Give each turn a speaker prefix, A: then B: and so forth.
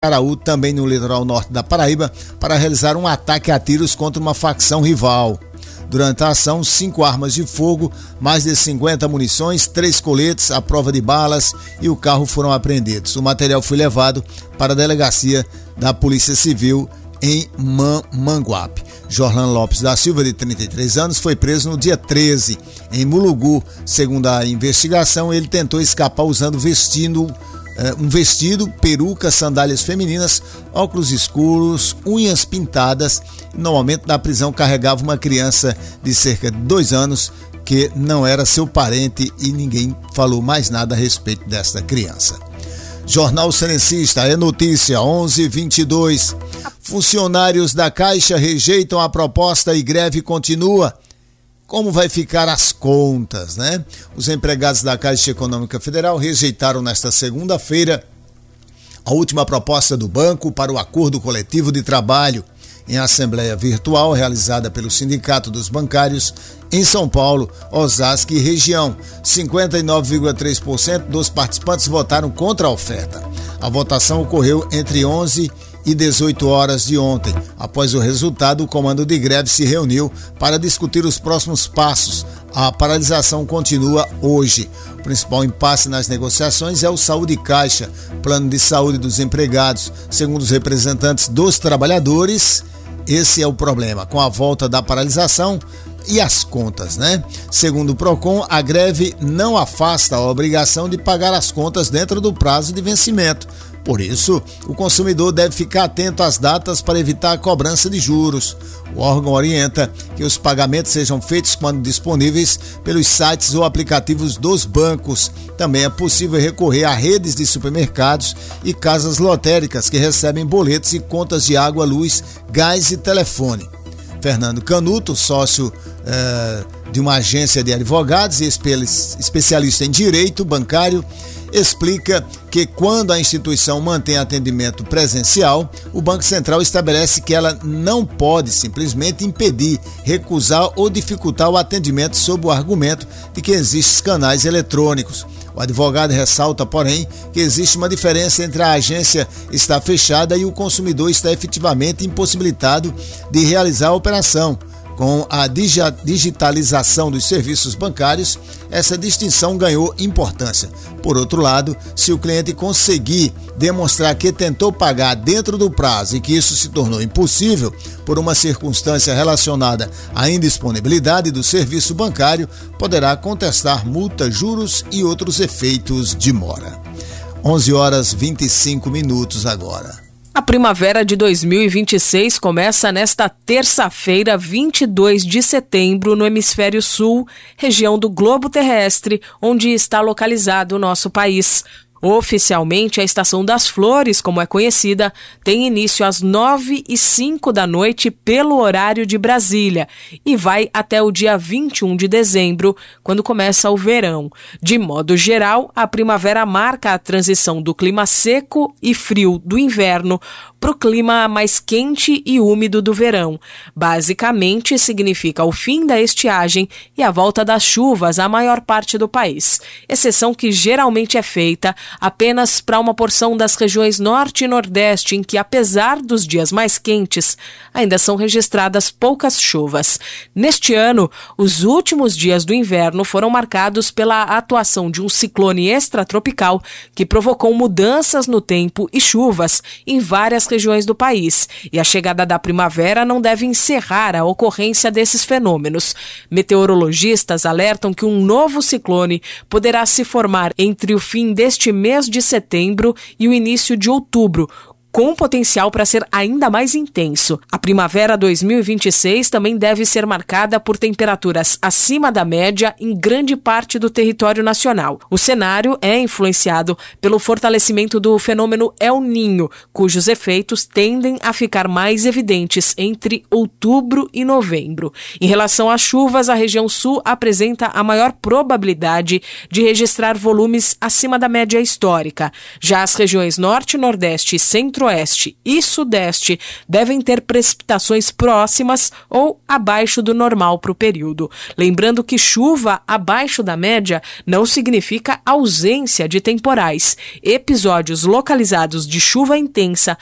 A: Acaraú, também no litoral norte da Paraíba, para realizar um ataque a tiros contra uma facção rival. Durante a ação, 5 armas de fogo, mais de 50 munições, 3 coletes, a prova de balas e o carro foram apreendidos. O material foi levado para a delegacia da Polícia Civil em Manguape. Jorlan Lopes da Silva, de 33 anos, foi preso no dia 13, em Mulugu. Segundo a investigação, ele tentou escapar usando um vestido, peruca, sandálias femininas, óculos escuros, unhas pintadas. No momento da prisão carregava uma criança de cerca de 2 anos que não era seu parente e ninguém falou mais nada a respeito desta criança. Jornal Serencista, é notícia 11:22. Funcionários da Caixa rejeitam a proposta e greve continua. Como vai ficar as contas, né? Os empregados da Caixa Econômica Federal rejeitaram nesta segunda-feira a última proposta do banco para o acordo coletivo de trabalho. Em assembleia virtual realizada pelo Sindicato dos Bancários em São Paulo, Osasco e região, 59,3% dos participantes votaram contra a oferta. A votação ocorreu entre 11 e 18 horas de ontem. Após o resultado, o comando de greve se reuniu para discutir os próximos passos. A paralisação continua hoje. O principal impasse nas negociações é o Saúde Caixa, plano de saúde dos empregados. Segundo os representantes dos trabalhadores, esse é o problema, com a volta da paralisação e as contas, né? Segundo o Procon, a greve não afasta a obrigação de pagar as contas dentro do prazo de vencimento. Por isso, o consumidor deve ficar atento às datas para evitar a cobrança de juros. O órgão orienta que os pagamentos sejam feitos quando disponíveis pelos sites ou aplicativos dos bancos. Também é possível recorrer a redes de supermercados e casas lotéricas que recebem boletos e contas de água, luz, gás e telefone. Fernando Canuto, sócio de uma agência de advogados e especialista em direito bancário, explica que quando a instituição mantém atendimento presencial, o Banco Central estabelece que ela não pode simplesmente impedir, recusar ou dificultar o atendimento sob o argumento de que existem canais eletrônicos. O advogado ressalta, porém, que existe uma diferença entre a agência estar fechada e o consumidor estar efetivamente impossibilitado de realizar a operação. Com a digitalização dos serviços bancários, essa distinção ganhou importância. Por outro lado, se o cliente conseguir demonstrar que tentou pagar dentro do prazo e que isso se tornou impossível por uma circunstância relacionada à indisponibilidade do serviço bancário, poderá contestar multa, juros e outros efeitos de mora. 11h25 agora.
B: A primavera de 2026 começa nesta terça-feira, 22 de setembro, no Hemisfério Sul, região do globo terrestre, onde está localizado o nosso país. Oficialmente, a Estação das Flores, como é conhecida, tem início às 9h05 da noite pelo horário de Brasília e vai até o dia 21 de dezembro, quando começa o verão. De modo geral, a primavera marca a transição do clima seco e frio do inverno para o clima mais quente e úmido do verão. Basicamente, significa o fim da estiagem e a volta das chuvas à maior parte do país, exceção que geralmente é feita apenas para uma porção das regiões norte e nordeste, em que, apesar dos dias mais quentes, ainda são registradas poucas chuvas. Neste ano, os últimos dias do inverno foram marcados pela atuação de um ciclone extratropical que provocou mudanças no tempo e chuvas em várias regiões do país, e a chegada da primavera não deve encerrar a ocorrência desses fenômenos. Meteorologistas alertam que um novo ciclone poderá se formar entre o fim deste mês de setembro e o início de outubro, com potencial para ser ainda mais intenso. A primavera 2026 também deve ser marcada por temperaturas acima da média em grande parte do território nacional. O cenário é influenciado pelo fortalecimento do fenômeno El Niño, cujos efeitos tendem a ficar mais evidentes entre outubro e novembro. Em relação às chuvas, a região sul apresenta a maior probabilidade de registrar volumes acima da média histórica. Já as regiões norte, nordeste e centro centro-oeste e sudeste devem ter precipitações próximas ou abaixo do normal para o período. Lembrando que chuva abaixo da média não significa ausência de temporais. Episódios localizados de chuva intensa